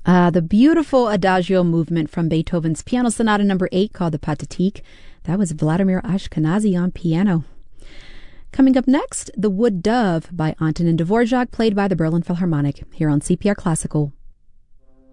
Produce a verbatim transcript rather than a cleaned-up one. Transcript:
Uh, the beautiful Adagio movement from Beethoven's Piano Sonata number eight called the Pathetique. That was Vladimir Ashkenazy on piano. Coming up next, The Wood Dove by Antonin Dvorak, played by the Berlin Philharmonic, here on C P R Classical.